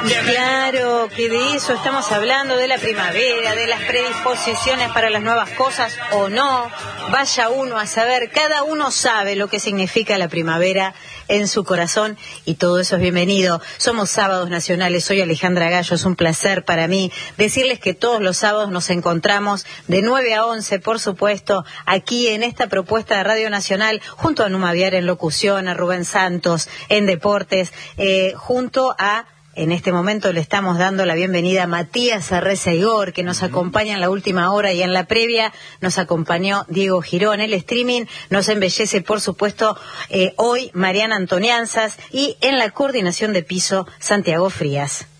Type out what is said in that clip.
Claro que de eso estamos hablando, de la primavera, de las predisposiciones para las nuevas cosas o no. Vaya uno a saber, cada uno sabe lo que significa la primavera en su corazón y todo eso es bienvenido. Somos Sábados Nacionales, soy Alejandra Gallo, es un placer para mí decirles que todos los sábados nos encontramos de 9 a 11, por supuesto, aquí en esta propuesta de Radio Nacional, junto a Numa Viar en locución, a Rubén Santos en deportes, junto a... En este momento le estamos dando la bienvenida a Matías Arreza-Igor, que nos acompaña en la última hora, y en la previa nos acompañó Diego Girón. El streaming nos embellece, por supuesto, hoy Mariana Antonianzas, y en la coordinación de piso, Santiago Frías.